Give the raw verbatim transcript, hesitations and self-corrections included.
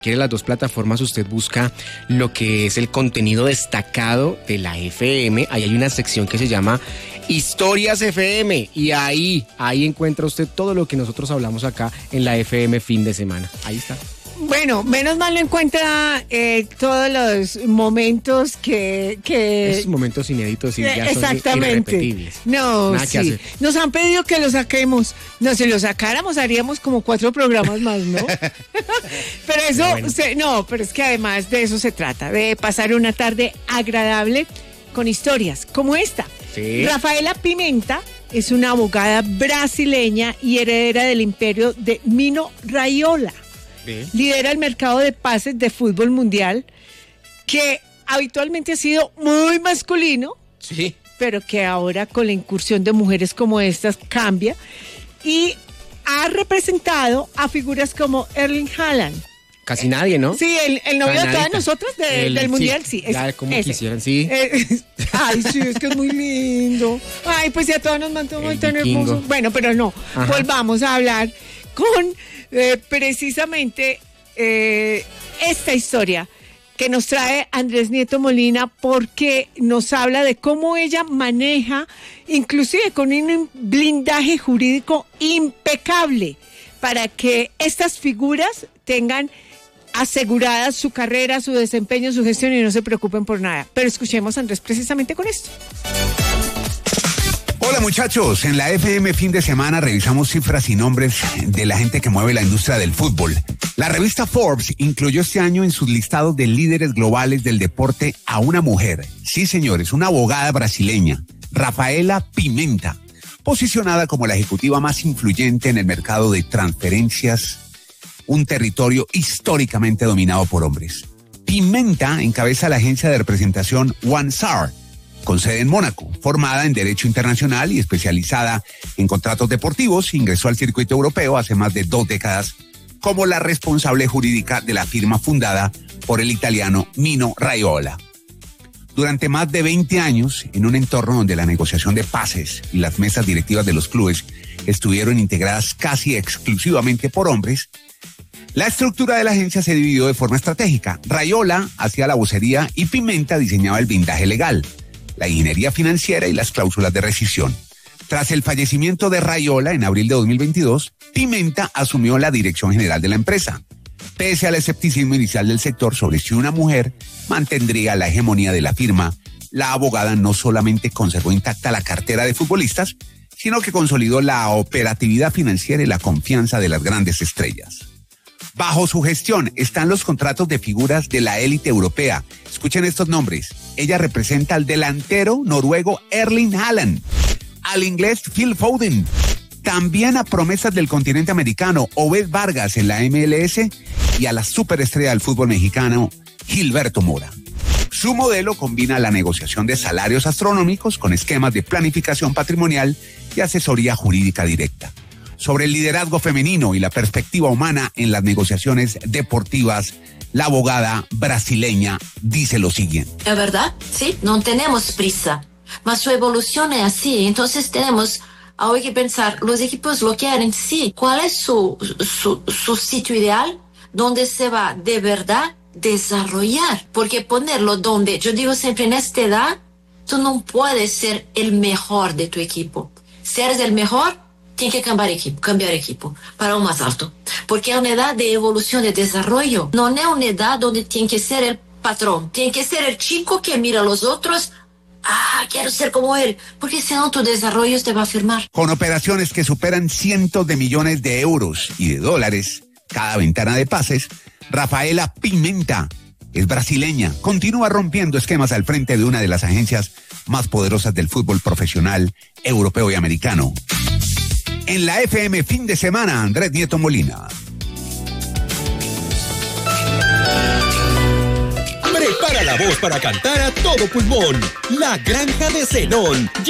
Quiere las dos plataformas, usted busca lo que es el contenido destacado de la F M. Ahí hay una sección que se llama Historias F M y ahí, ahí encuentra usted todo lo que nosotros hablamos acá en la F M fin de semana. Ahí está. Bueno, menos mal lo encuentra eh, todos los momentos que... que... Esos momentos inéditos y ya exactamente. Son irrepetibles. No, Nada sí. que hacer. Nos han pedido que lo saquemos. No, si lo sacáramos haríamos como cuatro programas más, ¿no? Pero eso, Bueno. se, no, pero es que además de eso se trata, de pasar una tarde agradable con historias como esta. Sí. Rafaela Pimenta es una abogada brasileña y heredera del imperio de Mino Raiola. Bien. Lidera el mercado de pases de fútbol mundial, que habitualmente ha sido muy masculino, Sí. pero que ahora con la incursión de mujeres como estas cambia, y ha representado a figuras como Erling Haaland. Casi nadie, ¿no? Sí, el, el novio de todas nosotras de, El- del sí, mundial, sí. es- ya, como ese. quisieran, sí. Eh, ay, sí, es que es muy lindo. Ay, pues ya todas nos mantenemos El tan vikingo. hermosos. Bueno, pero no, Ajá. volvamos a hablar con eh, precisamente eh, esta historia que nos trae Andrés Nieto Molina, porque nos habla de cómo ella maneja, inclusive con un blindaje jurídico impecable, para que estas figuras tengan asegurada su carrera, su desempeño, su gestión y no se preocupen por nada. Pero escuchemos a Andrés precisamente con esto. Hola muchachos, en la F M fin de semana revisamos cifras y nombres de la gente que mueve la industria del fútbol. La revista Forbes incluyó este año en sus listados de líderes globales del deporte a una mujer. Sí señores, una abogada brasileña, Rafaela Pimenta, posicionada como la ejecutiva más influyente en el mercado de transferencias, un territorio históricamente dominado por hombres. Pimenta encabeza la agencia de representación One S A R, con sede en Mónaco, formada en Derecho Internacional y especializada en contratos deportivos. Ingresó al circuito europeo hace más de dos décadas como la responsable jurídica de la firma fundada por el italiano Mino Raiola. Durante más de veinte años, en un entorno donde la negociación de pases y las mesas directivas de los clubes estuvieron integradas casi exclusivamente por hombres, la estructura de la agencia se dividió de forma estratégica. Raiola hacía la vocería y Pimenta diseñaba el blindaje legal, la ingeniería financiera y las cláusulas de rescisión. Tras el fallecimiento de Raiola en abril de dos mil veintidós, Pimenta asumió la dirección general de la empresa. Pese al escepticismo inicial del sector sobre si una mujer mantendría la hegemonía de la firma, la abogada no solamente conservó intacta la cartera de futbolistas, sino que consolidó la operatividad financiera y la confianza de las grandes estrellas. Bajo su gestión están los contratos de figuras de la élite europea. Escuchen estos nombres. Ella representa al delantero noruego Erling Haaland, al inglés Phil Foden, también a promesas del continente americano Obed Vargas en la M L S y a la superestrella del fútbol mexicano Gilberto Mora. Su modelo combina la negociación de salarios astronómicos con esquemas de planificación patrimonial y asesoría jurídica directa. Sobre el liderazgo femenino y la perspectiva humana en las negociaciones deportivas, la abogada brasileña dice lo siguiente. Es verdad, sí, no tenemos prisa, mas su evolución es así, entonces tenemos ahora que pensar, los equipos lo quieren, sí, ¿cuál es su, su, su sitio ideal donde se va de verdad desarrollar? Porque ponerlo donde, yo digo siempre en esta edad, tú no puedes ser el mejor de tu equipo. Si eres el mejor, tienes que cambiar equipo, cambiar equipo para un más alto. Porque es una edad de evolución, de desarrollo. No es una edad donde tiene que ser el patrón. Tiene que ser el chico que mira a los otros. Ah, quiero ser como él. Porque si no, tu desarrollo te va a firmar. Con operaciones que superan cientos de millones de euros y de dólares cada ventana de pases, Rafaela Pimenta es brasileña. Continúa rompiendo esquemas al frente de una de las agencias más poderosas del fútbol profesional europeo y americano. En la F M fin de semana, Andrés Nieto Molina. Prepara la voz para cantar a todo pulmón. La Granja de Zenón